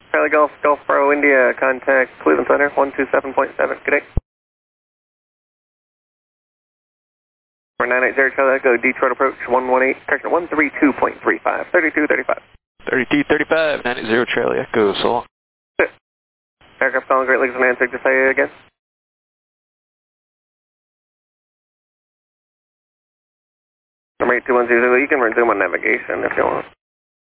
Charlie Golf, Golf Bravo India, contact Cleveland Center, 127.7, good day. 980 Charlie Echo, Detroit approach, 118, correction, 132.35, 3235. 3235, 980 Charlie Echo, so long. Aircraft calling Great Lakes and answer, just say it again. Number 8210, you can resume on navigation if you want.